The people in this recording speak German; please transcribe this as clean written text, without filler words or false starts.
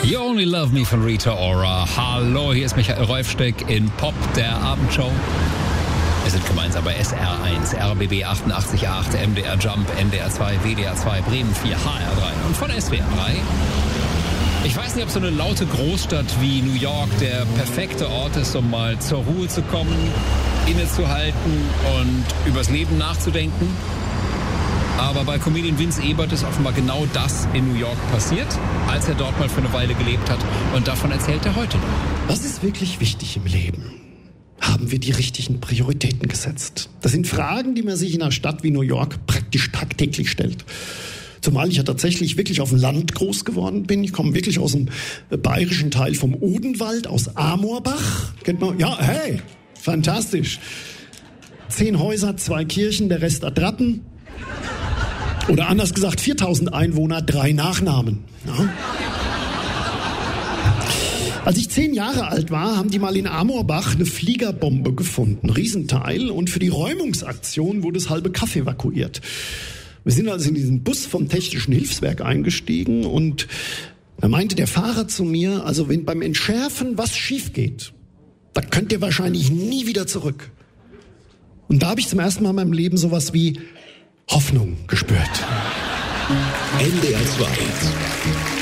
You Only Love Me von Rita Ora. Hallo, hier ist Michael Rolfsteck in Pop, der Abendshow. Wir sind gemeinsam bei SR1, RBB 88.8, MDR Jump, NDR 2, WDR 2, Bremen 4, HR3 und von SWR 3. Ich weiß nicht, ob so eine laute Großstadt wie New York der perfekte Ort ist, um mal zur Ruhe zu kommen, innezuhalten und übers Leben nachzudenken. Aber bei Comedian Vince Ebert ist offenbar genau das in New York passiert, als er dort mal für eine Weile gelebt hat. Und davon erzählt er heute noch. Was ist wirklich wichtig im Leben? Haben wir die richtigen Prioritäten gesetzt? Das sind Fragen, die man sich in einer Stadt wie New York praktisch tagtäglich stellt. Zumal ich ja tatsächlich wirklich auf dem Land groß geworden bin. Ich komme wirklich aus dem bayerischen Teil vom Odenwald, aus Amorbach. Kennt man? Ja, hey, fantastisch. 10 Häuser, 2 Kirchen, der Rest Attrappen. Oder anders gesagt, 4000 Einwohner, 3 Nachnamen. Ja. Als ich 10 Jahre alt war, haben die mal in Amorbach eine Fliegerbombe gefunden. Riesenteil. Und für die Räumungsaktion wurde das halbe Kaff evakuiert. Wir sind also in diesen Bus vom Technischen Hilfswerk eingestiegen und da meinte der Fahrer zu mir, also wenn beim Entschärfen was schief geht, da könnt ihr wahrscheinlich nie wieder zurück. Und da habe ich zum ersten Mal in meinem Leben sowas wie Hoffnung gespürt. NDR 2